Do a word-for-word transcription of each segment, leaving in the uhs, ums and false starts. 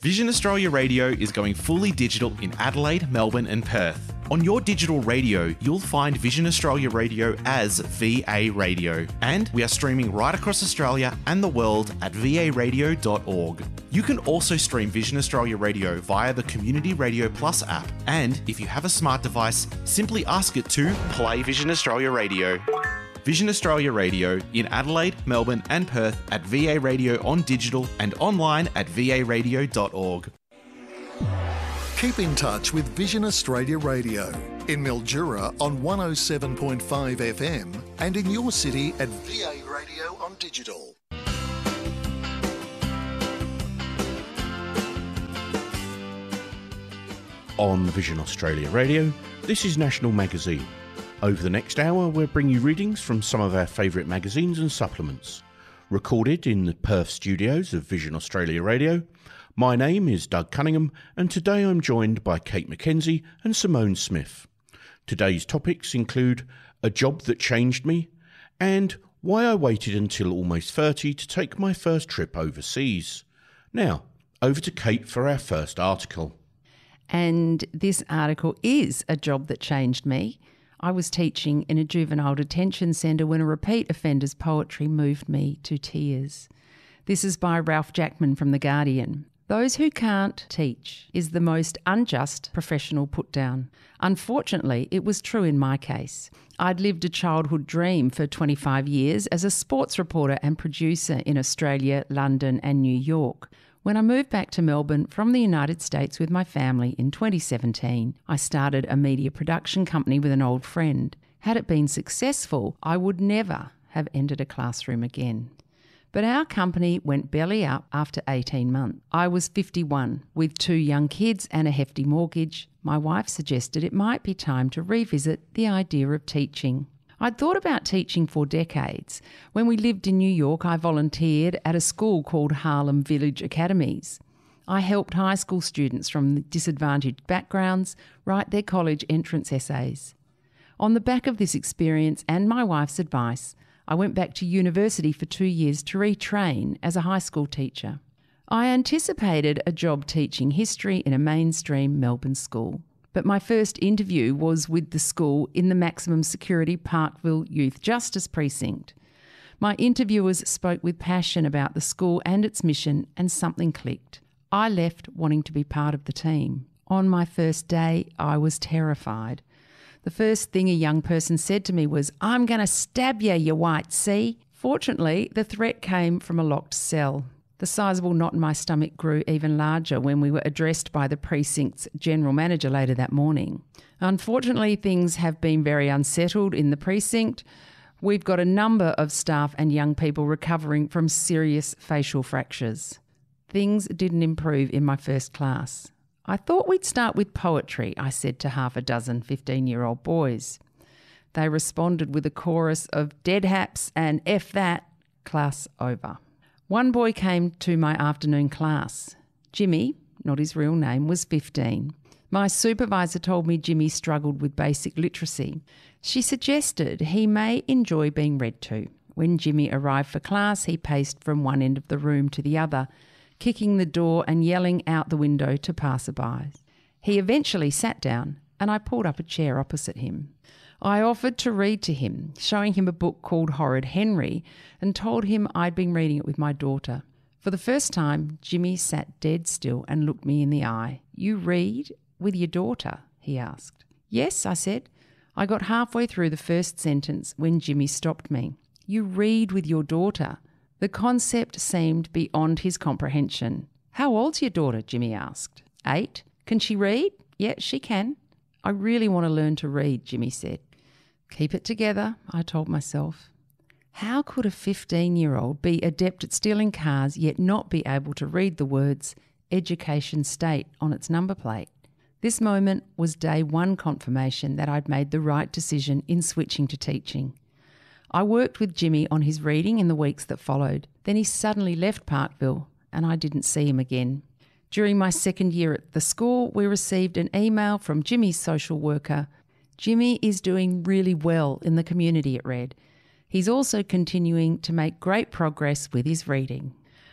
Vision Australia Radio is going fully digital in Adelaide, Melbourne and Perth. On your digital radio, you'll find Vision Australia Radio as V A Radio. And we are streaming right across Australia and the world at v a radio dot org. You can also stream Vision Australia Radio via the Community Radio Plus app. And if you have a smart device, simply ask it to play Vision Australia Radio. Vision Australia Radio in Adelaide, Melbourne and Perth at V A Radio on digital and online at v a radio dot org. Keep in touch with Vision Australia Radio in Mildura on one oh seven point five F M and in your city at V A Radio on digital. On Vision Australia Radio, this is National Magazine. Over the next hour, we'll bring you readings from some of our favourite magazines and supplements. Recorded in the Perth studios of Vision Australia Radio, my name is Doug Cunningham, and today I'm joined by Kate McKenzie and Simone Smith. Today's topics include a job that changed me and why I waited until almost thirty to take my first trip overseas. Now, over to Kate for our first article. And this article is a job that changed me. I was teaching in a juvenile detention centre when a repeat offender's poetry moved me to tears. This is by Ralph Jackman from The Guardian. Those who can't teach is the most unjust professional put down. Unfortunately, it was true in my case. I'd lived a childhood dream for twenty-five years as a sports reporter and producer in Australia, London and New York. When I moved back to Melbourne from the United States with my family in twenty seventeen, I started a media production company with an old friend. Had it been successful, I would never have entered a classroom again. But our company went belly up after eighteen months. I was fifty-one, with two young kids and a hefty mortgage. My wife suggested it might be time to revisit the idea of teaching. I'd thought about teaching for decades. When we lived in New York, I volunteered at a school called Harlem Village Academies. I helped high school students from disadvantaged backgrounds write their college entrance essays. On the back of this experience and my wife's advice, I went back to university for two years to retrain as a high school teacher. I anticipated a job teaching history in a mainstream Melbourne school. But my first interview was with the school in the maximum security Parkville Youth Justice Precinct. My interviewers spoke with passion about the school and its mission, and something clicked. I left wanting to be part of the team. On my first day, I was terrified. The first thing a young person said to me was, "I'm going to stab you, you white C." Fortunately, the threat came from a locked cell. The sizable knot in my stomach grew even larger when we were addressed by the precinct's general manager later that morning. Unfortunately, things have been very unsettled in the precinct. We've got a number of staff and young people recovering from serious facial fractures. Things didn't improve in my first class. I thought we'd start with poetry, I said to half a dozen fifteen-year-old boys. They responded with a chorus of dead haps and F that, class over. One boy came to my afternoon class. Jimmy, not his real name, was fifteen. My supervisor told me Jimmy struggled with basic literacy. She suggested he may enjoy being read to. When Jimmy arrived for class, he paced from one end of the room to the other, kicking the door and yelling out the window to passersby. He eventually sat down, and I pulled up a chair opposite him. I offered to read to him, showing him a book called Horrid Henry, and told him I'd been reading it with my daughter. For the first time, Jimmy sat dead still and looked me in the eye. "You read with your daughter?" he asked. "Yes," I said. I got halfway through the first sentence when Jimmy stopped me. "You read with your daughter?" The concept seemed beyond his comprehension. "How old's your daughter?" Jimmy asked. Eight. "Can she read?" "Yeah, she can." "I really want to learn to read," Jimmy said. Keep it together, I told myself. How could a fifteen-year-old be adept at stealing cars yet not be able to read the words Education State on its number plate? This moment was day one confirmation that I'd made the right decision in switching to teaching. I worked with Jimmy on his reading in the weeks that followed. Then he suddenly left Parkville and I didn't see him again. During my second year at the school, we received an email from Jimmy's social worker. Jimmy is doing really well in the community, it read. He's also continuing to make great progress with his reading.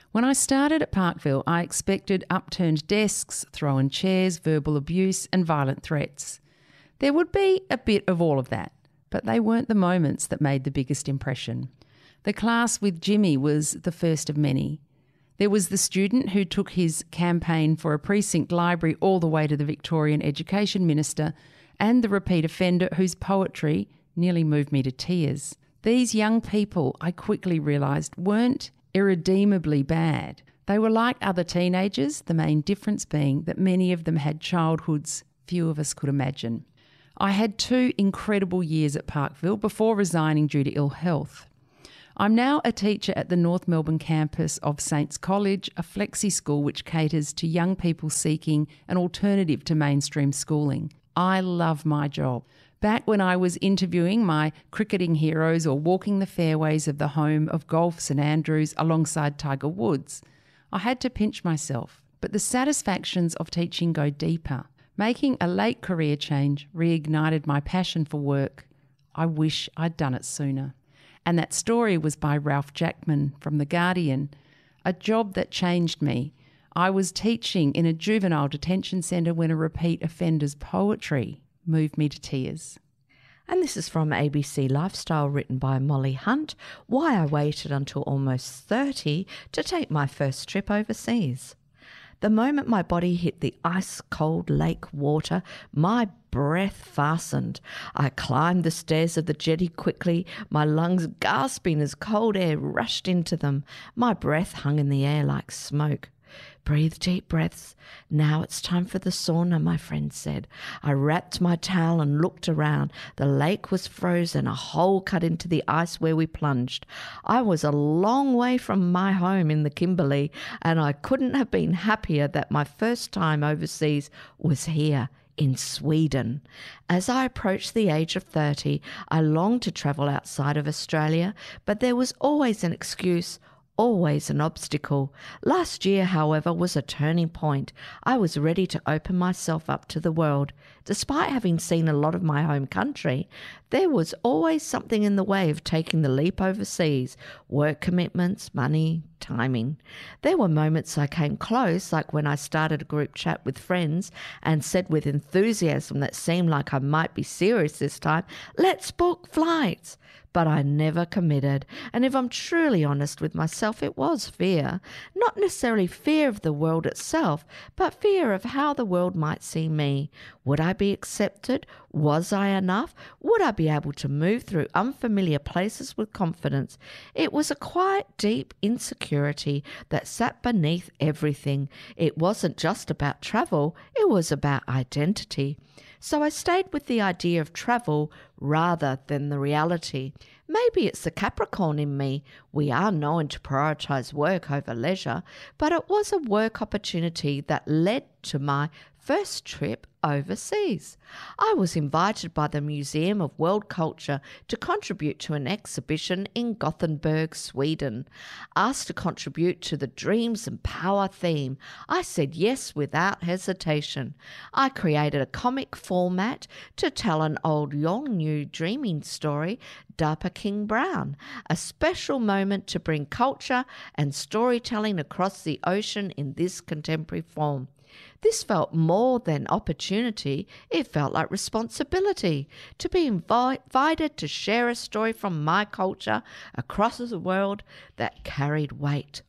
When I started at Parkville, I expected upturned desks, thrown chairs, verbal abuse and violent threats. There would be a bit of all of that, but they weren't the moments that made the biggest impression. The class with Jimmy was the first of many. There was the student who took his campaign for a precinct library all the way to the Victorian Education Minister, and the repeat offender whose poetry nearly moved me to tears. These young people, I quickly realised, weren't irredeemably bad. They were like other teenagers, the main difference being that many of them had childhoods few of us could imagine. I had two incredible years at Parkville before resigning due to ill health. I'm now a teacher at the North Melbourne campus of Saints College, a flexi school which caters to young people seeking an alternative to mainstream schooling. I love my job. Back when I was interviewing my cricketing heroes or walking the fairways of the home of golf St Andrews alongside Tiger Woods, I had to pinch myself. But the satisfactions of teaching go deeper. Making a late career change reignited my passion for work. I wish I'd done it sooner. And that story was by Ralph Jackman from The Guardian, a job that changed me. I was teaching in a juvenile detention centre when a repeat offender's poetry moved me to tears. And this is from A B C Lifestyle, written by Molly Hunt, Why I Waited Until Almost thirty to Take My First Trip Overseas. The moment my body hit the ice-cold lake water, my breath fastened. I climbed the stairs of the jetty quickly, my lungs gasping as cold air rushed into them. My breath hung in the air like smoke. Breathe deep breaths. Now it's time for the sauna, my friend said. I wrapped my towel and looked around. The lake was frozen, a hole cut into the ice where we plunged. I was a long way from my home in the Kimberley, and I couldn't have been happier that my first time overseas was here in Sweden. As I approached the age of thirty, I longed to travel outside of Australia, but there was always an excuse, always an obstacle. Last year, however, was a turning point. I was ready to open myself up to the world. Despite having seen a lot of my home country, there was always something in the way of taking the leap overseas. Work commitments, money, timing. There were moments I came close, like when I started a group chat with friends and said with enthusiasm that seemed like I might be serious this time, let's book flights. But I never committed, and if I'm truly honest with myself, it was fear. Not necessarily fear of the world itself, but fear of how the world might see me. Would I be accepted? Was I enough? Would I be able to move through unfamiliar places with confidence? It was a quiet, deep insecurity that sat beneath everything. It wasn't just about travel, it was about identity. So I stayed with the idea of travel rather than the reality. Maybe it's the Capricorn in me. We are known to prioritise work over leisure, but it was a work opportunity that led to my first trip overseas. I was invited by the Museum of World Culture to contribute to an exhibition in Gothenburg, Sweden. Asked to contribute to the Dreams and Power theme, I said yes without hesitation. I created a comic format to tell an old young new dreaming story, Dapper King Brown, a special moment to bring culture and storytelling across the ocean in this contemporary form. This felt more than opportunity, it felt like responsibility, to be invi- invited to share a story from my culture across the world that carried weight.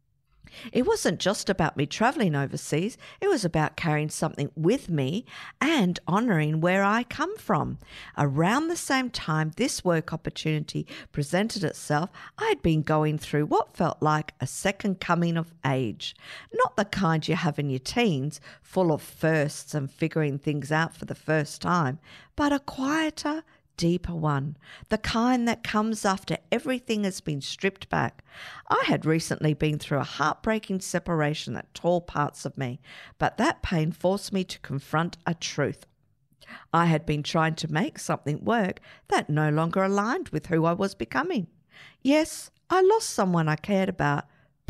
It wasn't just about me travelling overseas, it was about carrying something with me and honouring where I come from. Around the same time this work opportunity presented itself, I had been going through what felt like a second coming of age. Not the kind you have in your teens, full of firsts and figuring things out for the first time, but a quieter, deeper one, the kind that comes after everything has been stripped back. I had recently been through a heartbreaking separation that tore parts of me, but that pain forced me to confront a truth. I had been trying to make something work that no longer aligned with who I was becoming. Yes, I lost someone I cared about,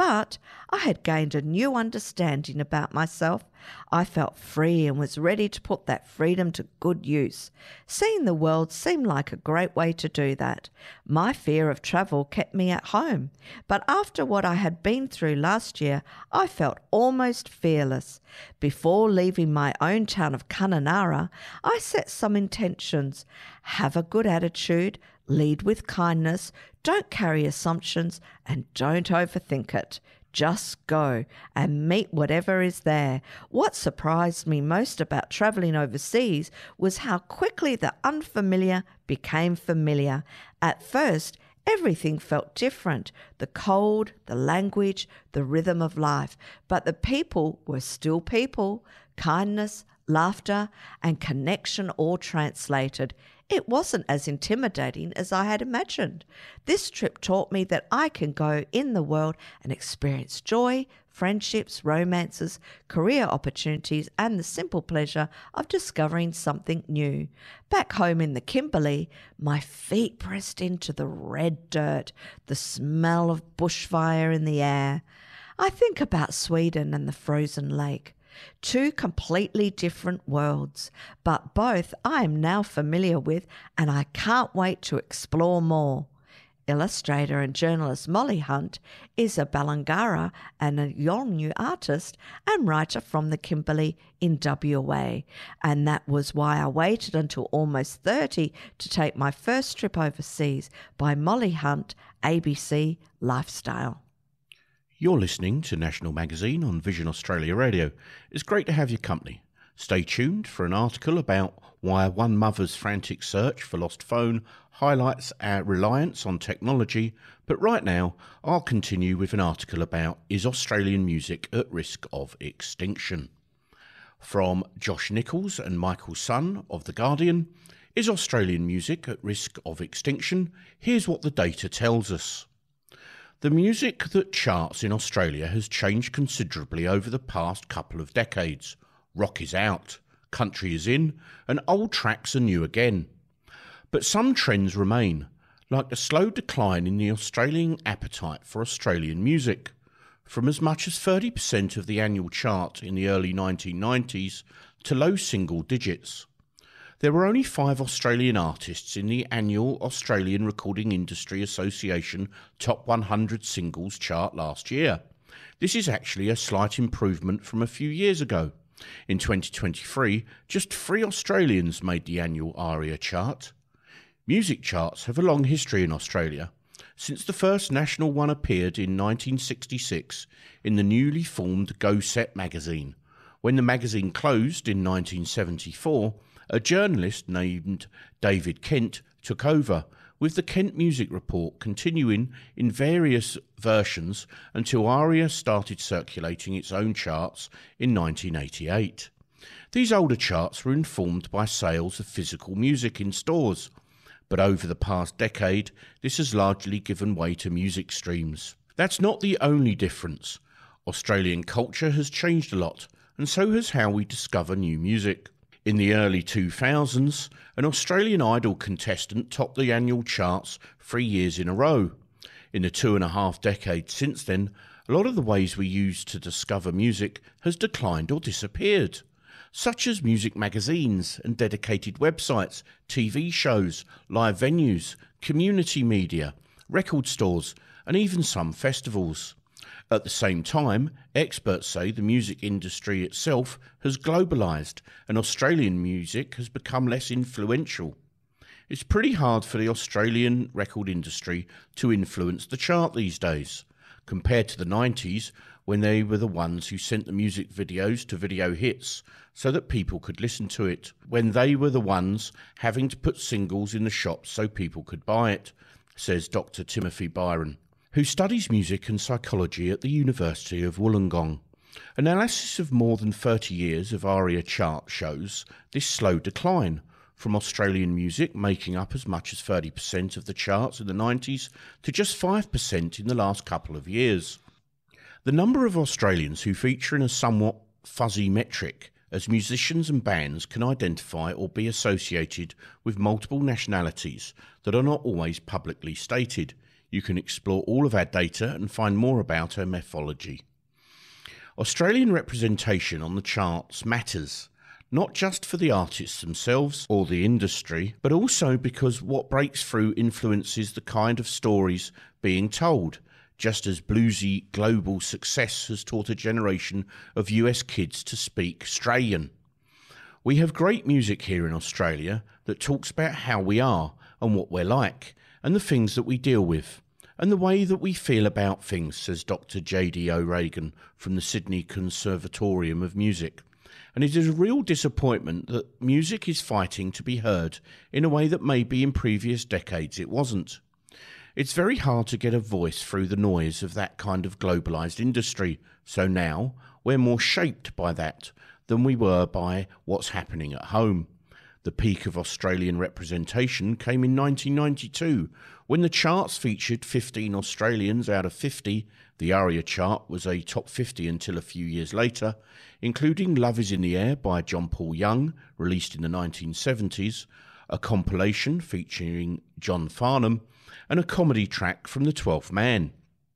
But I had gained a new understanding about myself. I felt free and was ready to put that freedom to good use. Seeing the world seemed like a great way to do that. My fear of travel kept me at home, but after what I had been through last year, I felt almost fearless. Before leaving my own town of Kununurra, I set some intentions. Have a good attitude, lead with kindness, don't carry assumptions, and don't overthink it. Just go and meet whatever is there. What surprised me most about travelling overseas was how quickly the unfamiliar became familiar. At first, everything felt different. The cold, the language, the rhythm of life. But the people were still people. Kindness, laughter, and connection all translated. It wasn't as intimidating as I had imagined. This trip taught me that I can go in the world and experience joy, friendships, romances, career opportunities, and the simple pleasure of discovering something new. Back home in the Kimberley, my feet pressed into the red dirt, the smell of bushfire in the air. I think about Sweden and the frozen lake. Two completely different worlds, but both I am now familiar with, and I can't wait to explore more. Illustrator and journalist Molly Hunt is a Balangara and a Yolngu artist and writer from the Kimberley in W A, and that was why I waited until almost thirty to take my first trip overseas by Molly Hunt, A B C Lifestyle. You're listening to National Magazine on Vision Australia Radio. It's great to have your company. Stay tuned for an article about why one mother's frantic search for lost phone highlights our reliance on technology, but right now I'll continue with an article about is Australian music at risk of extinction? From Josh Nichols and Michael Sun of The Guardian, is Australian music at risk of extinction? Here's what the data tells us. The music that charts in Australia has changed considerably over the past couple of decades. Rock is out, country is in, and old tracks are new again. But some trends remain, like a slow decline in the Australian appetite for Australian music, from as much as thirty percent of the annual chart in the early nineteen nineties to low single digits. There were only five Australian artists in the annual Australian Recording Industry Association Top one hundred Singles chart last year. This is actually a slight improvement from a few years ago. In twenty twenty-three, just three Australians made the annual ARIA chart. Music charts have a long history in Australia. Since the first national one appeared in nineteen sixty-six in the newly formed Go Set magazine. When the magazine closed in nineteen seventy-four, a journalist named David Kent took over, with the Kent Music Report continuing in various versions until ARIA started circulating its own charts in nineteen eighty-eight. These older charts were informed by sales of physical music in stores, but over the past decade, this has largely given way to music streams. That's not the only difference. Australian culture has changed a lot, and so has how we discover new music. In the early two thousands, an Australian Idol contestant topped the annual charts three years in a row. In the two and a half decades since then, a lot of the ways we use to discover music has declined or disappeared, such as music magazines and dedicated websites, T V shows, live venues, community media, record stores, and even some festivals. At the same time, experts say the music industry itself has globalised and Australian music has become less influential. It's pretty hard for the Australian record industry to influence the chart these days, compared to the nineties when they were the ones who sent the music videos to Video Hits so that people could listen to it, when they were the ones having to put singles in the shops so people could buy it, says Doctor Timothy Byron, who studies music and psychology at the University of Wollongong. Analysis of more than thirty years of ARIA chart shows this slow decline, from Australian music making up as much as thirty percent of the charts in the nineties to just five percent in the last couple of years. The number of Australians who feature in a somewhat fuzzy metric, as musicians and bands can identify or be associated with multiple nationalities that are not always publicly stated. You can explore all of our data and find more about our methodology. Australian representation on the charts matters, not just for the artists themselves or the industry, but also because what breaks through influences the kind of stories being told, just as bluesy global success has taught a generation of U S kids to speak Australian. We have great music here in Australia that talks about how we are and what we're like, and the things that we deal with, and the way that we feel about things, says Doctor J D O'Regan from the Sydney Conservatorium of Music. And it is a real disappointment that music is fighting to be heard in a way that maybe in previous decades it wasn't. It's very hard to get a voice through the noise of that kind of globalised industry, so now we're more shaped by that than we were by what's happening at home. The peak of Australian representation came in nineteen ninety-two, when the charts featured fifteen Australians out of fifty. The ARIA chart was a top fifty until a few years later, including Love Is in the Air by John Paul Young, released in the nineteen seventies, a compilation featuring John Farnham, and a comedy track from The Twelfth Man.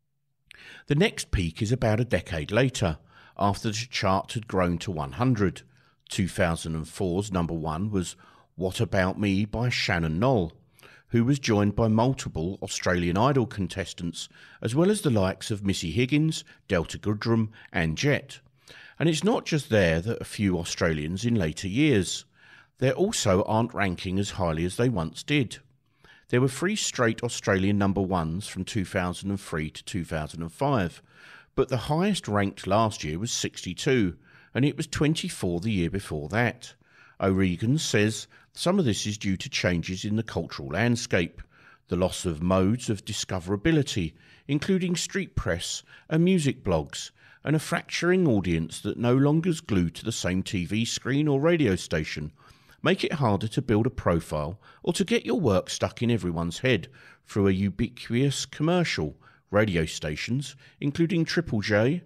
The next peak is about a decade later, after the chart had grown to one hundred. two thousand four's number one was What About Me by Shannon Noll, who was joined by multiple Australian Idol contestants, as well as the likes of Missy Higgins, Delta Goodrem and Jet. And it's not just there that a few Australians in later years. They also aren't ranking as highly as they once did. There were three straight Australian number ones from two thousand three to two thousand five, but the highest ranked last year was sixty-two, and it was twenty-four the year before that. O'Regan says some of this is due to changes in the cultural landscape, the loss of modes of discoverability, including street press and music blogs, and a fracturing audience that no longer is glued to the same T V screen or radio station, make it harder to build a profile or to get your work stuck in everyone's head through a ubiquitous commercial. Radio stations, including Triple J,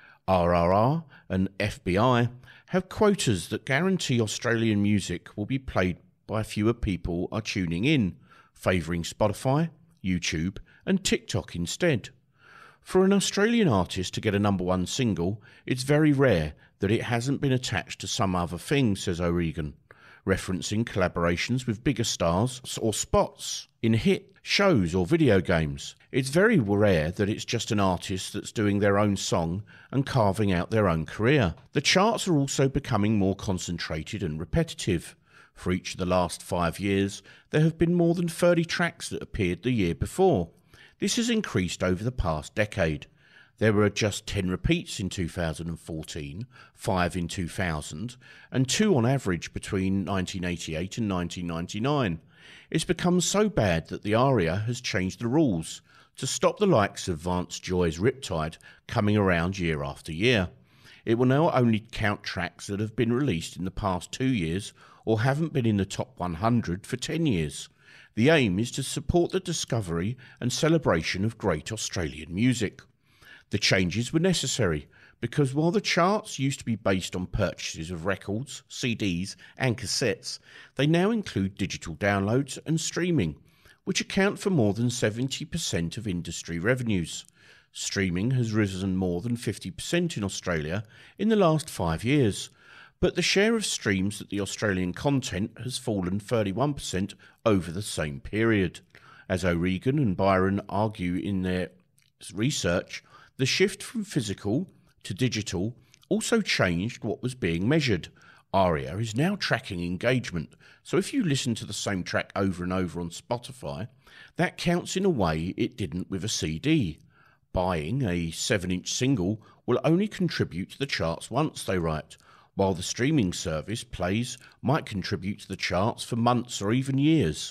R R R and F B I, have quotas that guarantee Australian music will be played by fewer people are tuning in, favouring Spotify, YouTube and TikTok instead. For an Australian artist to get a number one single, it's very rare that it hasn't been attached to some other thing, says O'Regan, referencing collaborations with bigger stars or spots in hit shows or video games. It's very rare that it's just an artist that's doing their own song and carving out their own career. The charts are also becoming more concentrated and repetitive. For each of the last five years, there have been more than thirty tracks that appeared the year before. This has increased over the past decade. There were just ten repeats in two thousand fourteen, five in two thousand, and two on average between nineteen eighty-eight and nineteen ninety-nine. It's become so bad that the ARIA has changed the rules to stop the likes of Vance Joy's Riptide coming around year after year. It will now only count tracks that have been released in the past two years or haven't been in the top one hundred for ten years. The aim is to support the discovery and celebration of great Australian music. The changes were necessary because while the charts used to be based on purchases of records, C Ds and cassettes, they now include digital downloads and streaming, which account for more than seventy percent of industry revenues. Streaming has risen more than fifty percent in Australia in the last five years, but the share of streams that the Australian content has fallen thirty-one percent over the same period. As O'Regan and Byron argue in their research, the shift from physical to digital also changed what was being measured. ARIA is now tracking engagement, so if you listen to the same track over and over on Spotify, that counts in a way it didn't with a C D. Buying a seven-inch single will only contribute to the charts once, they write, while the streaming service plays might contribute to the charts for months or even years.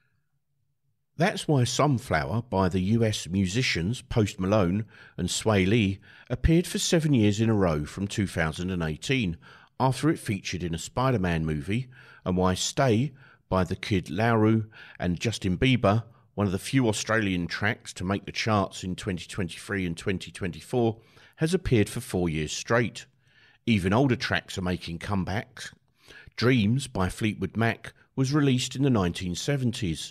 That's why Sunflower by the U S musicians Post Malone and Sway Lee appeared for seven years in a row from two thousand eighteen, after it featured in a Spider-Man movie, and why Stay by the Kid Laroi and Justin Bieber, one of the few Australian tracks to make the charts in twenty twenty-three and twenty twenty-four, has appeared for four years straight. Even older tracks are making comebacks. Dreams by Fleetwood Mac was released in the nineteen seventies,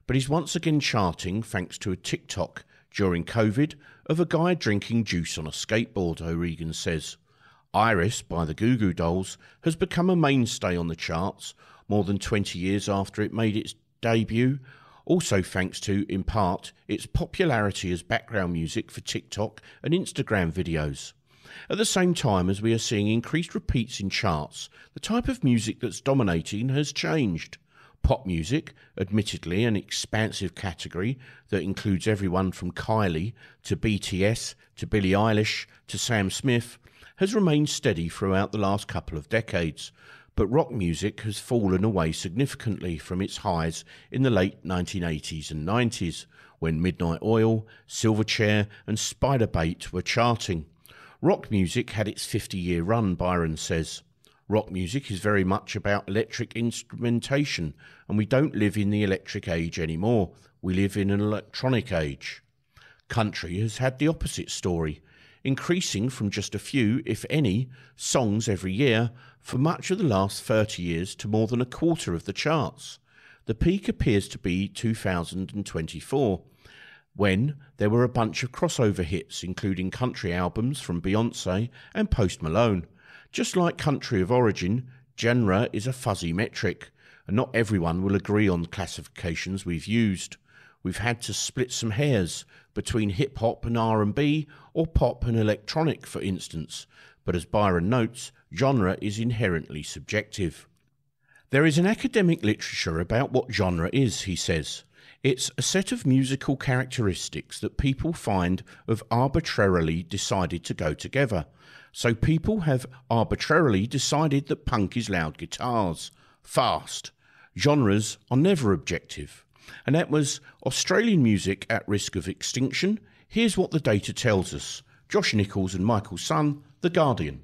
but is once again charting thanks to a TikTok during COVID of a guy drinking juice on a skateboard, O'Regan says. Iris by the Goo Goo Dolls has become a mainstay on the charts more than twenty years after it made its debut, also thanks to, in part, its popularity as background music for TikTok and Instagram videos. At the same time as we are seeing increased repeats in charts, the type of music that's dominating has changed. Pop music, admittedly an expansive category that includes everyone from Kylie to B T S to Billie Eilish to Sam Smith, has remained steady throughout the last couple of decades, but rock music has fallen away significantly from its highs in the late nineteen eighties and nineties, when Midnight Oil, Silverchair and Spiderbait were charting. Rock music had its fifty-year run, Byron says. Rock music is very much about electric instrumentation, and we don't live in the electric age anymore. We live in an electronic age. Country has had the opposite story, increasing from just a few, if any, songs every year for much of the last thirty years to more than a quarter of the charts. The peak appears to be two thousand twenty-four, when there were a bunch of crossover hits, including country albums from Beyonce and Post Malone. Just like country of origin, genre is a fuzzy metric, and not everyone will agree on classifications we've used. We've had to split some hairs between hip-hop and R and B, or pop and electronic, for instance, but as Byron notes, genre is inherently subjective. There is an academic literature about what genre is, he says. It's a set of musical characteristics that people find have arbitrarily decided to go together. So people have arbitrarily decided that punk is loud guitars, fast. Genres are never objective. And that was Australian music at risk of extinction. Here's what the data tells us. Josh Nichols and Michael Sun, The Guardian.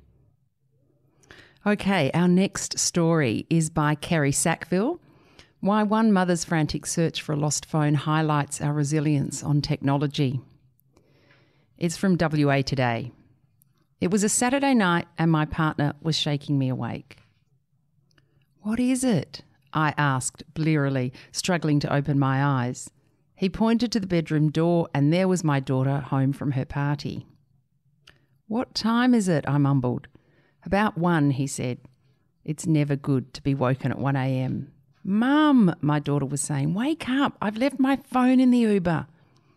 Okay, our next story is by Kerry Sackville. Why one mother's frantic search for a lost phone highlights our resilience on technology. It's from W A Today. It was a Saturday night and my partner was shaking me awake. "What is it?" I asked blearily, struggling to open my eyes. He pointed to the bedroom door and there was my daughter home from her party. "What time is it?" I mumbled. "About one," he said. It's never good to be woken at one a.m. "Mum," my daughter was saying, "wake up, I've left my phone in the Uber."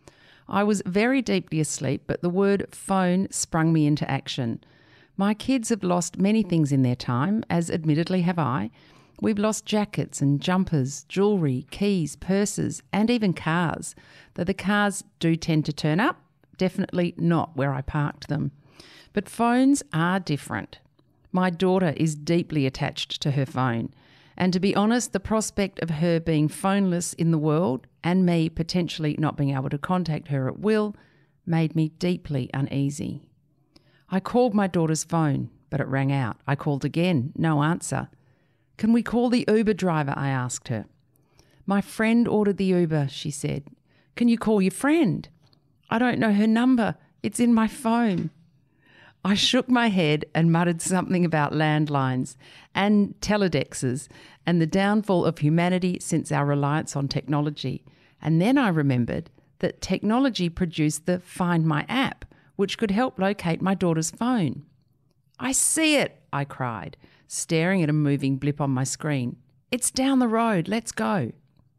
I was very deeply asleep, but the word phone sprung me into action. My kids have lost many things in their time, as admittedly have I. We've lost jackets and jumpers, jewellery, keys, purses, and even cars. Though the cars do tend to turn up, definitely not where I parked them. But phones are different. My daughter is deeply attached to her phone. And to be honest, the prospect of her being phoneless in the world and me potentially not being able to contact her at will made me deeply uneasy. I called my daughter's phone, but it rang out. I called again, no answer. "Can we call the Uber driver?" I asked her. "My friend ordered the Uber," she said. "Can you call your friend?" "I don't know her number. It's in my phone." I shook my head and muttered something about landlines and teledexes and the downfall of humanity since our reliance on technology. And then I remembered that technology produced the Find My app, which could help locate my daughter's phone. "I see it," I cried, staring at a moving blip on my screen. "It's down the road. Let's go."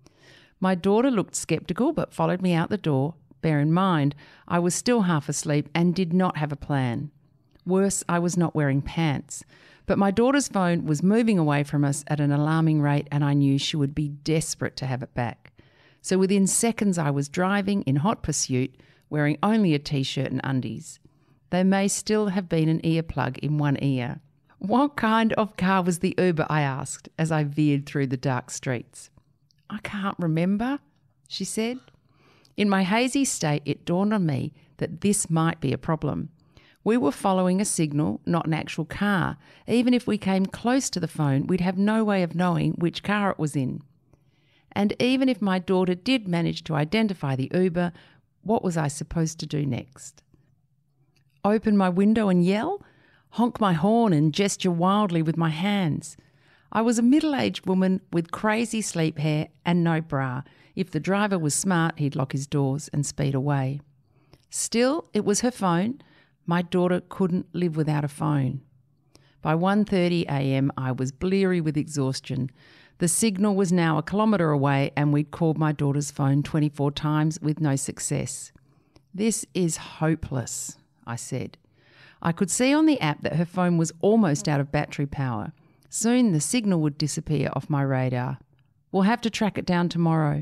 My daughter looked sceptical but followed me out the door. Bear in mind, I was still half asleep and did not have a plan. Worse, I was not wearing pants. But my daughter's phone was moving away from us at an alarming rate and I knew she would be desperate to have it back. So within seconds I was driving in hot pursuit, wearing only a t-shirt and undies. There may still have been an earplug in one ear. "What kind of car was the Uber?" I asked as I veered through the dark streets. "I can't remember," she said. In my hazy state, it dawned on me that this might be a problem. We were following a signal, not an actual car. Even if we came close to the phone, we'd have no way of knowing which car it was in. And even if my daughter did manage to identify the Uber, what was I supposed to do next? Open my window and yell? Honk my horn and gesture wildly with my hands? I was a middle-aged woman with crazy sleep hair and no bra. If the driver was smart, he'd lock his doors and speed away. Still, it was her phone. My daughter couldn't live without a phone. By one thirty a m, I was bleary with exhaustion. The signal was now a kilometre away and we'd called my daughter's phone twenty-four times with no success. "This is hopeless," I said. I could see on the app that her phone was almost out of battery power. Soon the signal would disappear off my radar. "We'll have to track it down tomorrow."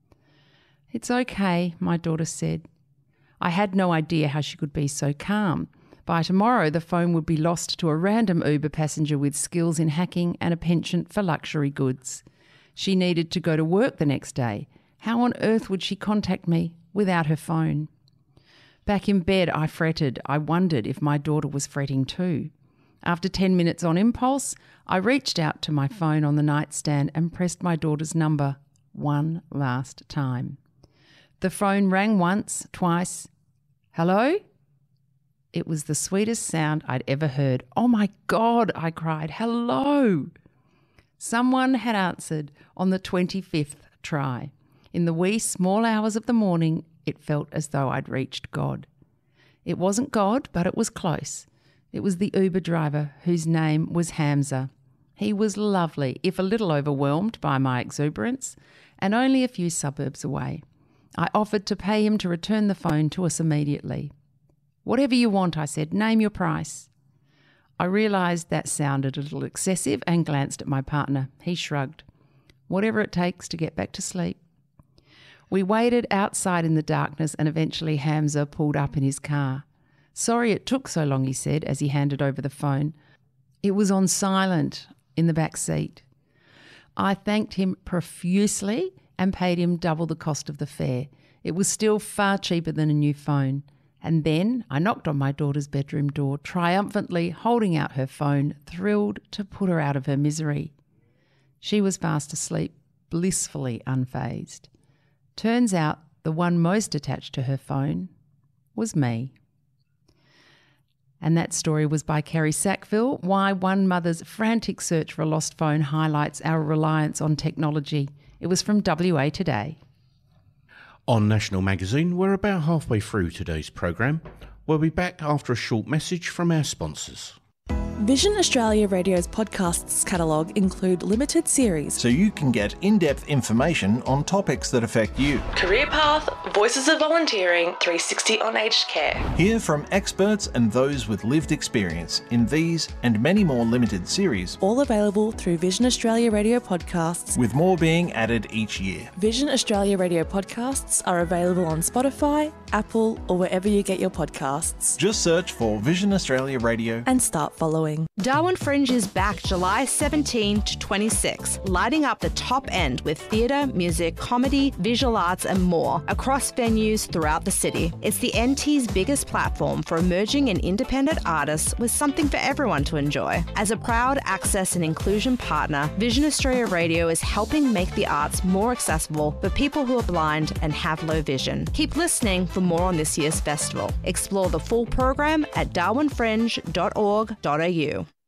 "It's okay," my daughter said. I had no idea how she could be so calm. By tomorrow, the phone would be lost to a random Uber passenger with skills in hacking and a penchant for luxury goods. She needed to go to work the next day. How on earth would she contact me without her phone? Back in bed, I fretted. I wondered if my daughter was fretting too. After ten minutes on impulse, I reached out to my phone on the nightstand and pressed my daughter's number one last time. The phone rang once, twice. "Hello?" It was the sweetest sound I'd ever heard. "Oh my God," I cried, "hello." Someone had answered on the twenty-fifth try. In the wee small hours of the morning, it felt as though I'd reached God. It wasn't God, but it was close. It was the Uber driver whose name was Hamza. He was lovely, if a little overwhelmed by my exuberance, and only a few suburbs away. I offered to pay him to return the phone to us immediately. "Whatever you want," I said, "name your price." I realised that sounded a little excessive and glanced at my partner. He shrugged. "Whatever it takes to get back to sleep." We waited outside in the darkness and eventually Hamza pulled up in his car. "Sorry it took so long," he said as he handed over the phone. It was on silent in the back seat. I thanked him profusely and paid him double the cost of the fare. It was still far cheaper than a new phone. And then I knocked on my daughter's bedroom door, triumphantly holding out her phone, thrilled to put her out of her misery. She was fast asleep, blissfully unfazed. Turns out the one most attached to her phone was me. And that story was by Kerry Sackville. Why one mother's frantic search for a lost phone highlights our reliance on technology. It was from W A Today. On National Magazine, we're about halfway through today's programme. We'll be back after a short message from our sponsors. Vision Australia Radio's podcasts catalogue include limited series, so you can get in-depth information on topics that affect you. Career Path, Voices of Volunteering, three sixty on Aged Care. Hear from experts and those with lived experience in these and many more limited series. All available through Vision Australia Radio podcasts, with more being added each year. Vision Australia Radio podcasts are available on Spotify, Apple, or wherever you get your podcasts. Just search for Vision Australia Radio and start following. Darwin Fringe is back July seventeenth to twenty-sixth, lighting up the top end with theatre, music, comedy, visual arts and more across venues throughout the city. It's the N T's biggest platform for emerging and independent artists with something for everyone to enjoy. As a proud access and inclusion partner, Vision Australia Radio is helping make the arts more accessible for people who are blind and have low vision. Keep listening for more on this year's festival. Explore the full program at darwin fringe dot org dot a u.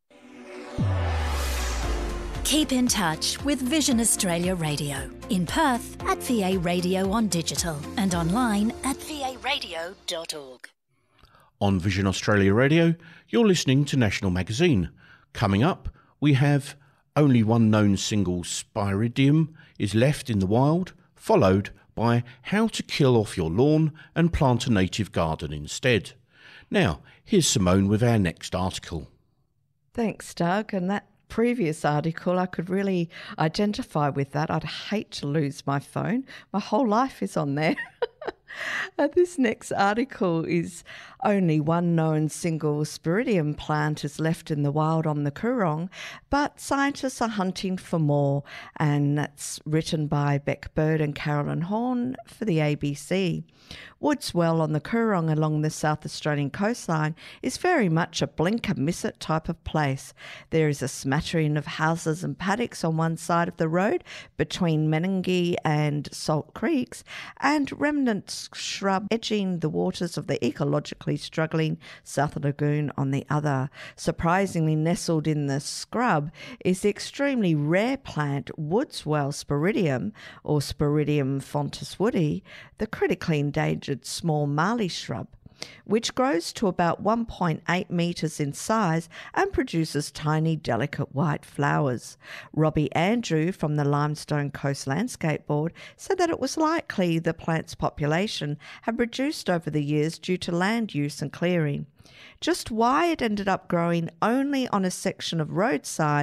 Keep in touch with Vision Australia Radio. In Perth at V A Radio on digital and online at v a radio dot org. On Vision Australia Radio, you're listening to National Magazine. Coming up, we have Only One Known Single Spiridium is Left in the Wild, followed by How to Kill Off Your Lawn and Plant a Native Garden Instead. Now, here's Simone with our next article. Thanks, Doug. And that previous article, I could really identify with that. I'd hate to lose my phone. My whole life is on there. Uh, this next article is Only One Known Single Spiridium Plant is Left in the Wild on the Coorong, but scientists are hunting for more, and that's written by Beck Bird and Carolyn Horn for the A B C. Woodswell on the Coorong along the South Australian coastline is very much a blink-and-miss-it type of place. There is a smattering of houses and paddocks on one side of the road between Menangi and Salt Creeks, and remnant shrub edging the waters of the ecologically struggling South Lagoon on the other. Surprisingly nestled in the scrub is the extremely rare plant Woodswell spiridium, or Spiridium fontis woodi, the critically endangered small Marley shrub, which grows to about one point eight metres in size and produces tiny, delicate white flowers. Robbie Andrew from the Limestone Coast Landscape Board said that it was likely the plant's population had reduced over the years due to land use and clearing. Just why it ended up growing only on a section of roadside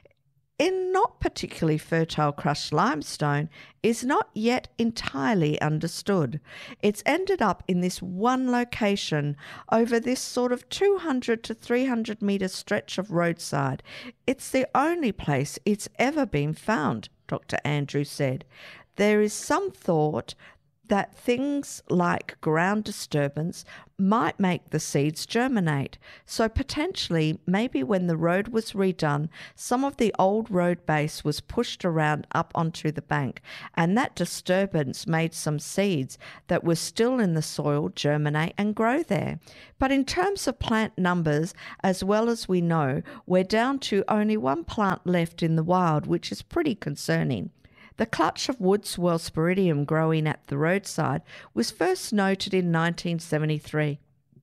in not particularly fertile crushed limestone is not yet entirely understood. It's ended up in this one location over this sort of two hundred to three hundred metre stretch of roadside. It's the only place it's ever been found, Doctor Andrews said. There is some thought that things like ground disturbance might make the seeds germinate. So potentially, maybe when the road was redone, some of the old road base was pushed around up onto the bank, and that disturbance made some seeds that were still in the soil germinate and grow there. But in terms of plant numbers, as well as we know, we're down to only one plant left in the wild, which is pretty concerning. The clutch of Woodswell spiridium growing at the roadside was first noted in nineteen seventy-three,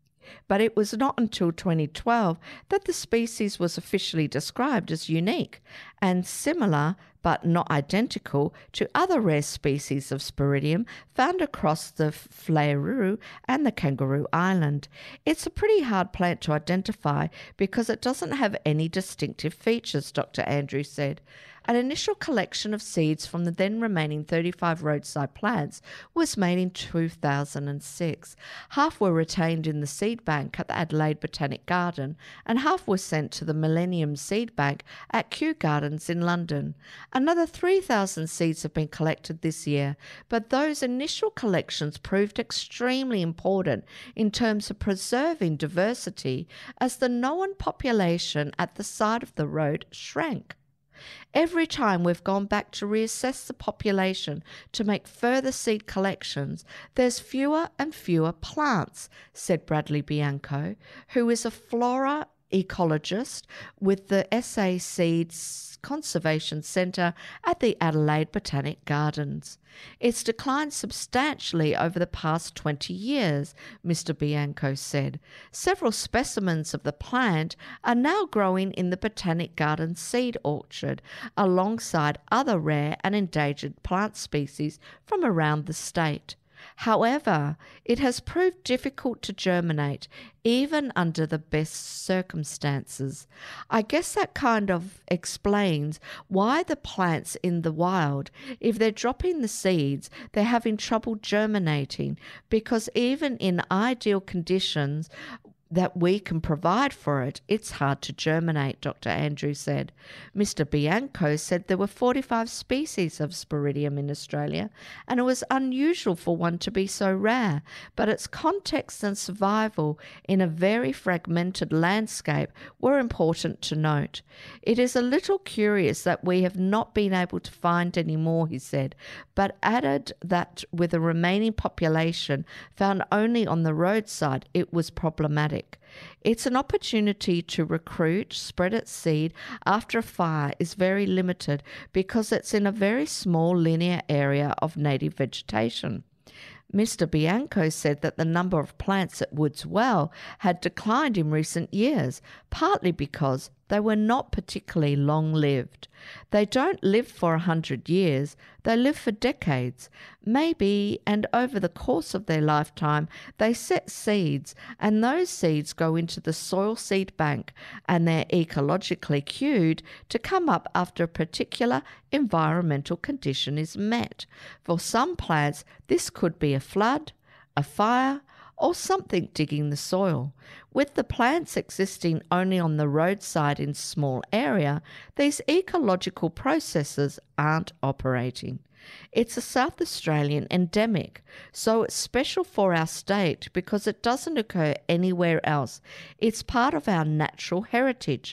but it was not until twenty twelve that the species was officially described as unique and similar but not identical to other rare species of spiridium found across the Fleurus and the Kangaroo Island. It's a pretty hard plant to identify because it doesn't have any distinctive features, Doctor Andrews said. An initial collection of seeds from the then remaining thirty-five roadside plants was made in two thousand six. Half were retained in the seed bank at the Adelaide Botanic Garden, and half were sent to the Millennium Seed Bank at Kew Gardens in London. Another three thousand seeds have been collected this year, but those initial collections proved extremely important in terms of preserving diversity as the known population at the side of the road shrank. Every time we've gone back to reassess the population to make further seed collections, there's fewer and fewer plants, said Bradley Bianco, who is a flora ecologist with the S A Seeds Conservation Centre at the Adelaide Botanic Gardens. It's declined substantially over the past twenty years, Mister Bianco said. Several specimens of the plant are now growing in the Botanic Gardens seed orchard, alongside other rare and endangered plant species from around the state. However, it has proved difficult to germinate, even under the best circumstances. I guess that kind of explains why the plants in the wild, if they're dropping the seeds, they're having trouble germinating, because even in ideal conditions that we can provide for it, it's hard to germinate, Doctor Andrews said. Mister Bianco said there were forty-five species of spiridium in Australia, and it was unusual for one to be so rare, but its context and survival in a very fragmented landscape were important to note. It is a little curious that we have not been able to find any more, he said, but added that with a remaining population found only on the roadside, it was problematic. It's an opportunity to recruit, spread its seed after a fire is very limited because it's in a very small linear area of native vegetation. Mister Bianco said that the number of plants at Woodswell had declined in recent years, partly because they were not particularly long-lived. They don't live for a hundred years, they live for decades, maybe, and over the course of their lifetime, they set seeds, and those seeds go into the soil seed bank, and they're ecologically cued to come up after a particular environmental condition is met. For some plants, this could be a flood, a fire, or something digging the soil. With the plants existing only on the roadside in small area, these ecological processes aren't operating. It's a South Australian endemic, so it's special for our state because it doesn't occur anywhere else. It's part of our natural heritage,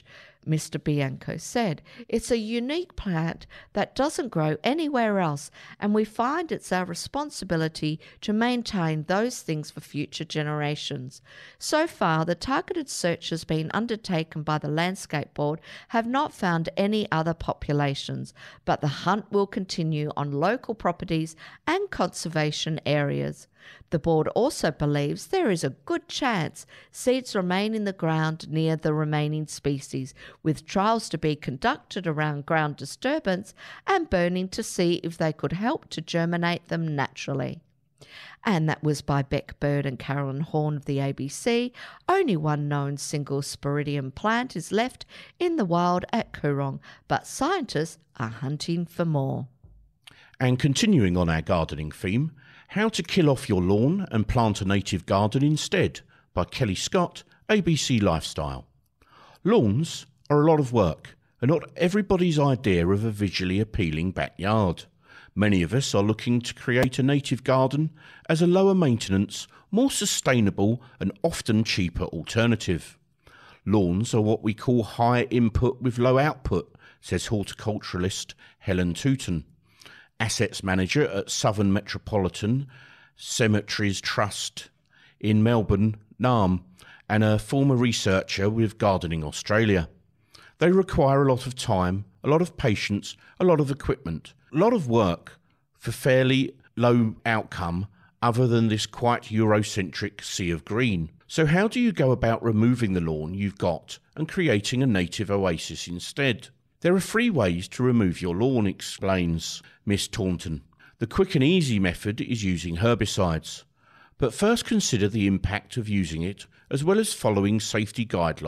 Mister Bianco said. It's a unique plant that doesn't grow anywhere else, and we find it's our responsibility to maintain those things for future generations. So far, the targeted searches being undertaken by the Landscape Board have not found any other populations, but the hunt will continue on local properties and conservation areas. The board also believes there is a good chance seeds remain in the ground near the remaining species, with trials to be conducted around ground disturbance and burning to see if they could help to germinate them naturally. And that was by Beck Bird and Carolyn Horn of the A B C. Only one known single sporidium plant is left in the wild at Coorong, but scientists are hunting for more. And continuing on our gardening theme, How to Kill Off Your Lawn and Plant a Native Garden Instead by Kelly Scott, A B C Lifestyle. Lawns are a lot of work and not everybody's idea of a visually appealing backyard. Many of us are looking to create a native garden as a lower maintenance, more sustainable and often cheaper alternative. Lawns are what we call high input with low output, says horticulturalist Helen Tooton, Assets Manager at Southern Metropolitan Cemeteries Trust in Melbourne, N A M, and a former researcher with Gardening Australia. They require a lot of time, a lot of patience, a lot of equipment, a lot of work for fairly low outcome other than this quite Eurocentric sea of green. So how do you go about removing the lawn you've got and creating a native oasis instead? There are three ways to remove your lawn, explains Miss Taunton. The quick and easy method is using herbicides. But first consider the impact of using it, as well as following safety guidelines